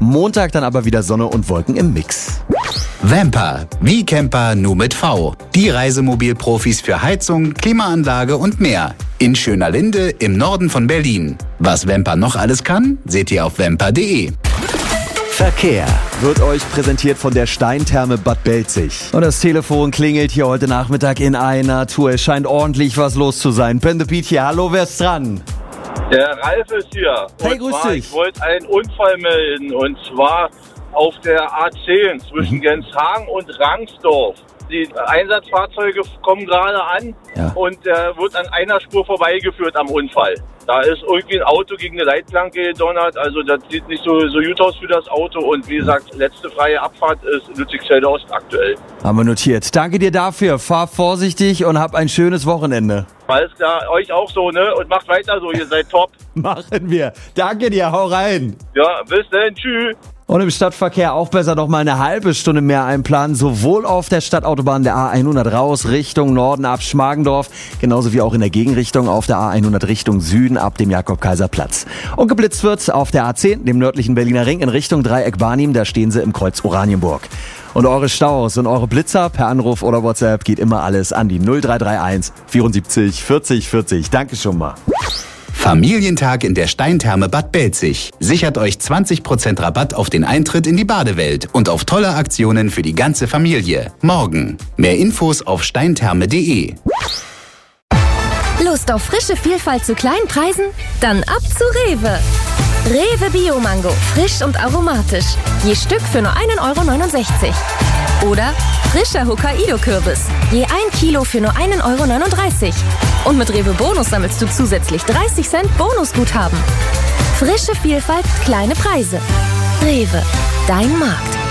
Montag dann aber wieder Sonne und Wolken im Mix. Vamper, wie Camper nur mit V. Die Reisemobilprofis für Heizung, Klimaanlage und mehr. In Schönerlinde im Norden von Berlin. Was Vamper noch alles kann, seht ihr auf vamper.de. Verkehr wird euch präsentiert von der Steintherme Bad Belzig. Und das Telefon klingelt hier heute Nachmittag in einer Tour. Es scheint ordentlich was los zu sein. Ben the Beat hier, hallo, wer ist dran? Der Ralf ist hier. Hey, grüß dich. Ich wollte einen Unfall melden und zwar auf der A10 zwischen Genshagen und Rangsdorf. Die Einsatzfahrzeuge kommen gerade an und wird an einer Spur vorbeigeführt am Unfall. Da ist irgendwie ein Auto gegen eine Leitplanke gedonnert, also das sieht nicht so gut aus für das Auto und wie gesagt, letzte freie Abfahrt ist Lützigfelde Ost aktuell. Haben wir notiert. Danke dir dafür. Fahr vorsichtig und hab ein schönes Wochenende. Alles klar, euch auch so, ne? Und macht weiter so, ihr seid top. Machen wir. Danke dir, hau rein. Ja, bis dann, tschüss. Und im Stadtverkehr auch besser noch mal eine halbe Stunde mehr einplanen, sowohl auf der Stadtautobahn der A100 raus Richtung Norden ab Schmargendorf, genauso wie auch in der Gegenrichtung auf der A100 Richtung Süden ab dem Jakob-Kaiser-Platz. Und geblitzt wird auf der A10, dem nördlichen Berliner Ring in Richtung Dreieck Barnim, da stehen sie im Kreuz Oranienburg. Und eure Staus und eure Blitzer per Anruf oder WhatsApp geht immer alles an die 0331 74 40 40. Danke schon mal. Familientag in der Steintherme Bad Belzig. Sichert euch 20% Rabatt auf den Eintritt in die Badewelt und auf tolle Aktionen für die ganze Familie. Morgen. Mehr Infos auf steintherme.de. Lust auf frische Vielfalt zu kleinen Preisen? Dann ab zu Rewe. Rewe Bio-Mango, frisch und aromatisch. Je Stück für nur 1,69 €. Oder frischer Hokkaido-Kürbis, je 1 Kilo für nur 1,39 €. Und mit Rewe Bonus sammelst du zusätzlich 30 Cent Bonusguthaben. Frische Vielfalt, kleine Preise. Rewe, dein Markt.